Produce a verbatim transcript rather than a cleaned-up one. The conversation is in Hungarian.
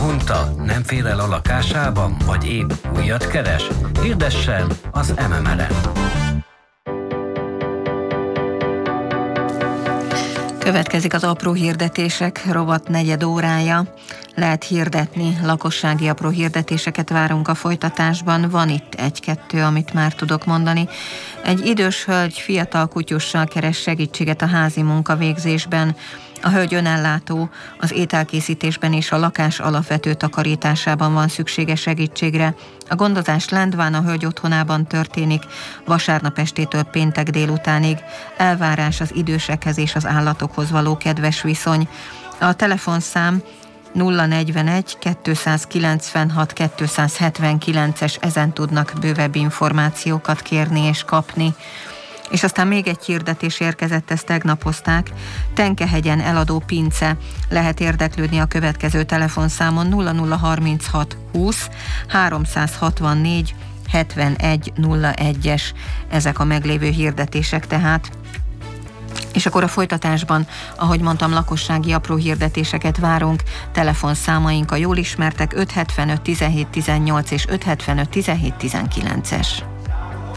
Unta, nem fér el a lakásában, vagy épp újat keres? Hirdessen az em em el-en. Következik az apró hirdetések rovat negyed órája. Lehet hirdetni, lakossági apró hirdetéseket várunk a folytatásban. Van itt egy-kettő, amit már tudok mondani. Egy idős hölgy fiatal kutyussal keres segítséget a házi munkavégzésben. A hölgy önellátó, az ételkészítésben és a lakás alapvető takarításában van szüksége segítségre. A gondozás Lendván a hölgy otthonában történik, vasárnap estétől péntek délutánig. Elvárás az idősekhez és az állatokhoz való kedves viszony. A telefonszám nulla negyvenegy kétszázkilencvenhat kétszázhetvenkilences, ezen tudnak bővebb információkat kérni és kapni. És aztán még egy hirdetés érkezett, ezt tegnap hozták. Tenkehegyen eladó pince. Lehet érdeklődni a következő telefonszámon nulla nulla harminchat húsz háromszázhatvannégy hetvenegy nulla egyes. Ezek a meglévő hirdetések tehát. És akkor a folytatásban, ahogy mondtam, lakossági apró hirdetéseket várunk. Telefonszámaink a jól ismertek öt hetvenöt tizenhét tizennyolc és öt hetvenöt tizenhét tizenkilences.